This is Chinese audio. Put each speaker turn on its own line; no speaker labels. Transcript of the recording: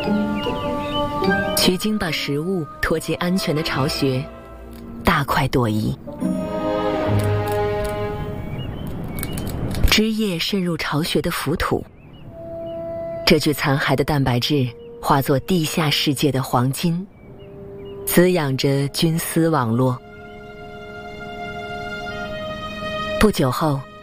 徐经把食物拖进安全的巢穴，大快朵颐。汁液渗入巢穴的浮土，这具残骸的蛋白质化作地下世界的黄金，滋养着菌丝网络。不久后，